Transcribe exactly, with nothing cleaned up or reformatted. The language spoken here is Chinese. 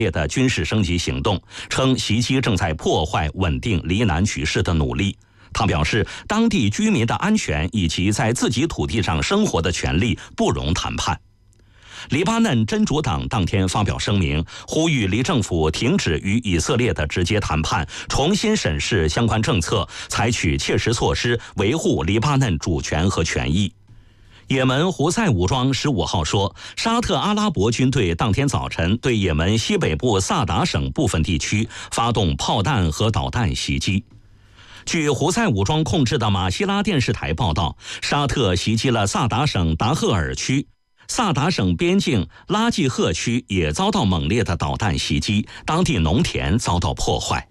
烈的军事升级行动，称袭击正在破坏稳定黎南局势的努力。他表示，当地居民的安全以及在自己土地上生活的权利不容谈判。黎巴嫩真主党当天发表声明，呼吁黎政府停止与以色列的直接谈判，重新审视相关政策，采取切实措施维护黎巴嫩主权和权益。也门胡塞武装十五号说，沙特阿拉伯军队当天早晨对也门西北部萨达省部分地区发动炮弹和导弹袭击。据胡塞武装控制的马希拉电视台报道，沙特袭击了萨达省达赫尔区，萨达省边境拉季赫区也遭到猛烈的导弹袭击，当地农田遭到破坏。